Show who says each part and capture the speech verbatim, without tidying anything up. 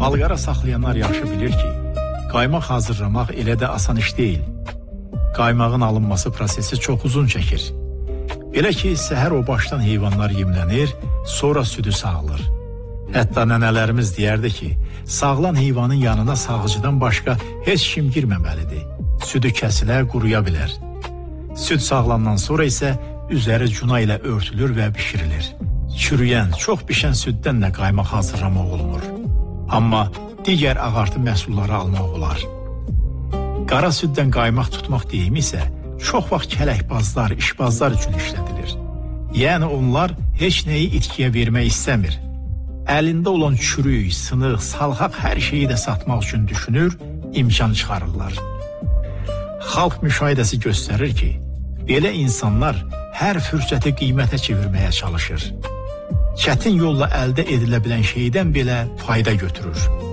Speaker 1: Malqara saxlayanlar yaxşı bilir ki, qaymaq hazırlamaq elə də asan iş deyil. Qaymağın alınması prosesi çox uzun çəkir. Belə ki, səhər o başdan heyvanlar yemlənir, sonra südü sağılır. Hətta nənələrimiz deyərdi ki, sağlan heyvanın yanına sağıcıdan başqa heç kim girməməlidir. Südü kəsilə, quruya bilər. Süd sağlandan sonra isə üzəri cuna ilə örtülür və bişirilir. Çürüyən, çox bişən süddən də qaymaq hazırlamaq olunur. Amma digər ağartı məhsulları almaq olar. Qara süddən qaymaq tutmaq deyimi isə çox vaxt kələkbazlar, işbazlar üçün işlədilir. Yəni onlar heç nəyi itkiyə vermək istəmir. Əlində olan çürük, sınıq, salxaq hər şeyi də satmaq üçün düşünür, imkan çıxarırlar. Xalq müşahidəsi göstərir ki, belə insanlar hər fürsəti qiymətə çevirməyə çalışır. Çətin yolla əldə edilə bilən şeydən belə fayda götürür.